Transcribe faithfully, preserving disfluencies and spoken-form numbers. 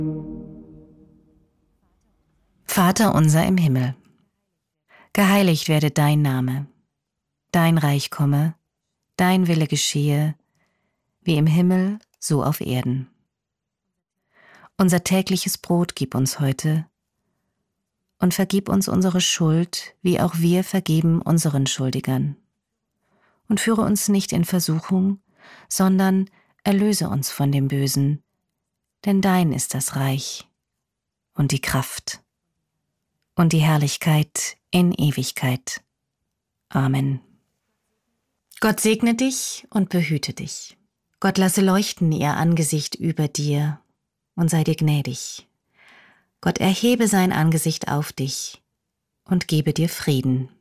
Vater unser im Himmel, geheiligt werde dein Name, dein Reich komme, dein Wille geschehe, wie im Himmel, so auf Erden. Unser tägliches Brot gib uns heute und vergib uns unsere Schuld, wie auch wir vergeben unseren Schuldigern. Und führe uns nicht in Versuchung, sondern erlöse uns von dem Bösen, denn dein ist das Reich und die Kraft und die Herrlichkeit in Ewigkeit. Amen. Gott segne dich und behüte dich. Gott lasse leuchten ihr Angesicht über dir und sei dir gnädig. Gott erhebe sein Angesicht auf dich und gebe dir Frieden.